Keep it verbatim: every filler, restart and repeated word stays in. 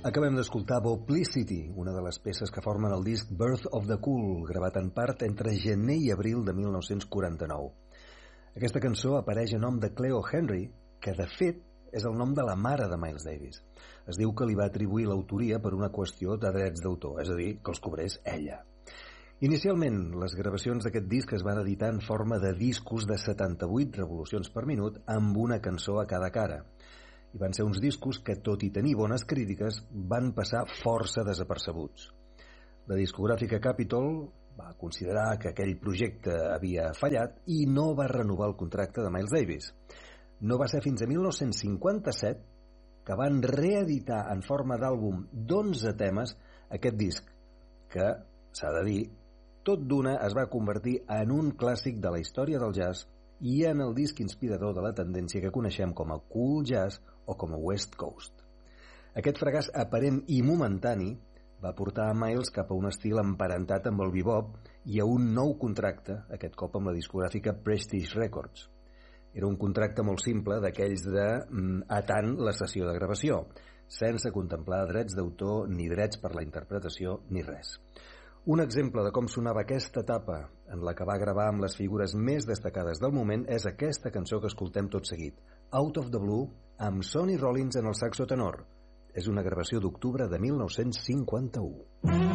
Acabem d'escoltar Boplicity, una de les peces que formen el disc Birth of the Cool, gravat en part entre gener i abril de mil nou-cents quaranta-nou. Aquesta cançó apareix a nom de Cleo Henry, que de fet és el nom de la mare de Miles Davis. Es diu que li va atribuir l'autoria per una qüestió de drets d'autor, és a dir, que els cobrés ella. Inicialment, les gravacions d'aquest disc es van editar en forma de discos de setanta-vuit revolucions per minut amb una cançó a cada cara. I van ser uns discos que, tot i tenir bones crítiques, van passar força desapercebuts. La discogràfica Capitol va considerar que aquell projecte havia fallat i no va renovar el contracte de Miles Davis. No va ser fins a mil nou-cents cinquanta-set que van reeditar en forma d'àlbum d'onze temes aquest disc, que, s'ha de dir, tot d'una es va convertir en un clàssic de la història del jazz i en el disc inspirador de la tendència que coneixem com a cool jazz o com a West Coast. Aquest fracàs aparent i momentani va portar a Miles cap a un estil emparentat amb el bebop i a un nou contracte, aquest cop amb la discogràfica Prestige Records. Era un contracte molt simple, d'aquells de mm, a tant la sessió de gravació, sense contemplar drets d'autor ni drets per la interpretació ni res. Un exemple de com sonava aquesta etapa en la que va gravar amb les figures més destacades del moment és aquesta cançó que escoltem tot seguit, Out of the Blue, amb Sonny Rollins en el saxo tenor. És una gravació d'octubre de mil nou-cents cinquanta-u.